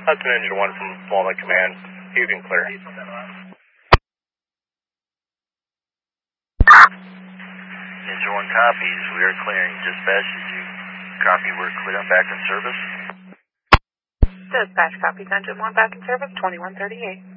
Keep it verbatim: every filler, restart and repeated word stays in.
That's an Engine one from Small Lake Command. You can clear. Engine one copies. We are clearing. Dispatch, did you copy we're clear back in service? Dispatch copies. Engine one back in service, twenty-one thirty-eight.